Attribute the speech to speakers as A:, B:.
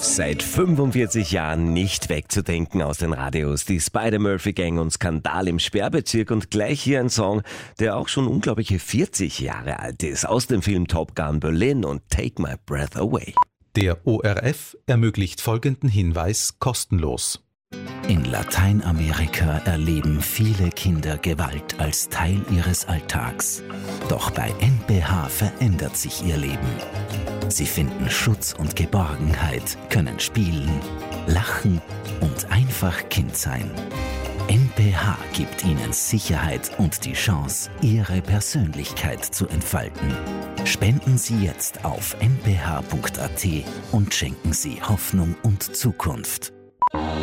A: Seit 45 Jahren nicht wegzudenken aus den Radios. Die Spider-Murphy-Gang und Skandal im Sperrbezirk und gleich hier ein Song, der auch schon unglaubliche 40 Jahre alt ist. Aus dem Film Top Gun Berlin und Take My Breath Away.
B: Der ORF ermöglicht folgenden Hinweis kostenlos.
C: In Lateinamerika erleben viele Kinder Gewalt als Teil ihres Alltags. Doch bei NPH verändert sich ihr Leben. Sie finden Schutz und Geborgenheit, können spielen, lachen und einfach Kind sein. NPH gibt ihnen Sicherheit und die Chance, ihre Persönlichkeit zu entfalten. Spenden Sie jetzt auf nph.at und schenken Sie Hoffnung und Zukunft.